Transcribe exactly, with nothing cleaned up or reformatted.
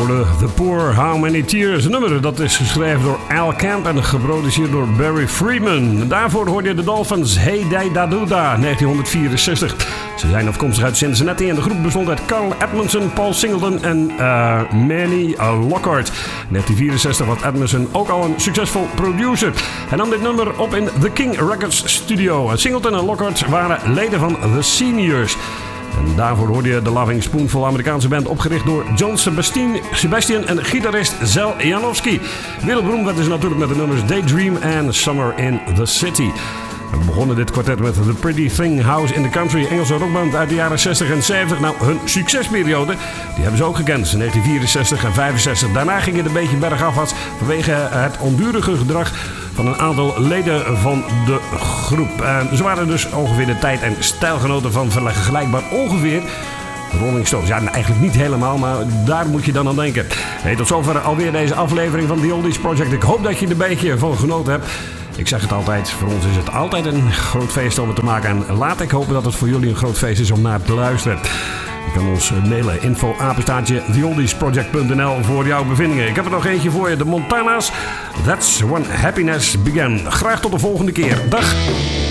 hoorde The Poor, How Many Tears. Een nummer dat is geschreven door Al Camp en geproduceerd door Barry Freeman. Daarvoor hoorde je de Dolphins, Hey Day Da Duda, negentien vierenzestig. Ze zijn afkomstig uit Cincinnati en de groep bestond uit Carl Edmondson, Paul Singleton en uh, Manny uh, Lockhart. negentien vierenzestig was Edmondson ook al een succesvol producer. Hij nam dit nummer op in The King Records Studio. Singleton en Lockhart waren leden van The Seniors. En daarvoor hoorde je de Loving Spoonful, Amerikaanse band opgericht door John Sebastian, Sebastian en gitarist Zel Janowski. Wereldberoemd werd dus natuurlijk met de nummers Daydream en Summer in the City. We begonnen dit kwartet met The Pretty Thing House in the Country, Engelse rockband uit de jaren zestig en zeventig. Nou, hun succesperiode, die hebben ze ook gekend, negentien vierenzestig en vijfenzestig. Daarna ging het een beetje bergafwaarts vanwege het ondurige gedrag van een aantal leden van de groep. En ze waren dus ongeveer de tijd- en stijlgenoten van vergelijkbaar ongeveer de Rolling Stones. Ja, eigenlijk niet helemaal, maar daar moet je dan aan denken. Hey, tot zover alweer deze aflevering van The Oldies Project. Ik hoop dat je er een beetje van genoten hebt. Ik zeg het altijd, voor ons is het altijd een groot feest om het te maken. En laat ik hopen dat het voor jullie een groot feest is om naar te luisteren. Je kan ons mailen, info apenstaartje the oldies project punt n l voor jouw bevindingen. Ik heb er nog eentje voor je, de Montana's. That's when happiness began. Graag tot de volgende keer. Dag!